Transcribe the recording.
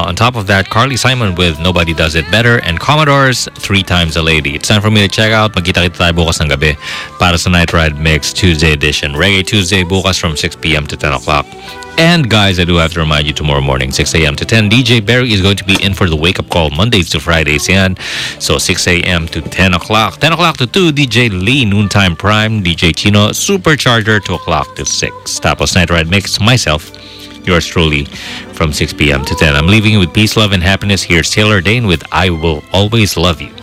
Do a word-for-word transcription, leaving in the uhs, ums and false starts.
Uh, on top of that, Carly Simon with Nobody Does It Better and Commodores, Three Times a Lady. It's time for me to check out. Magkita-kita tayo bukas ng gabi para sa Night Ride Mix Tuesday edition. Reggae Tuesday bukas from six p.m. to ten o'clock. And guys, I do have to remind you, tomorrow morning, six a.m. to ten, D J Barry is going to be in for the wake-up call Mondays to Fridays. Yan. So six a.m. to ten o'clock. ten o'clock to two, D J Lee, Noontime Prime, D J Chino, Supercharger, two o'clock to six. Tapos Night Ride Mix, myself, yours truly, from six p.m. to ten. I'm leaving you with peace, love, and happiness. Here's Taylor Dane with I Will Always Love You.